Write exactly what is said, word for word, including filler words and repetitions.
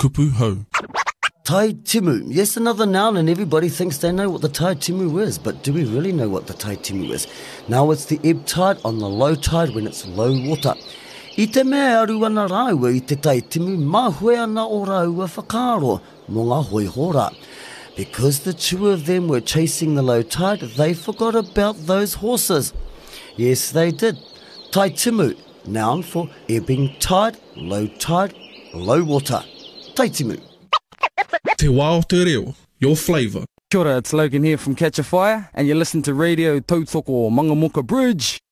kupu hau. Tai timu. Yes, another noun, and everybody thinks they know what the tai timu is, but do we really know what the tai timu is? Now it's the ebb tide on the low tide when it's low water. I te mea aru ana rāua i te tai timu, mahue ana o rāua whakaro, mo ngā hoi hora. Because the two of them were chasing the low tide, they forgot about those horses. Yes, they did. Tai timu, noun for ebbing tide, low tide, low water. Tai timu. Te wā o te reo, your flavour. Kia ora, it's Logan here from Catch a Fire, and you listen to Radio Tautoko Mangamoka Bridge.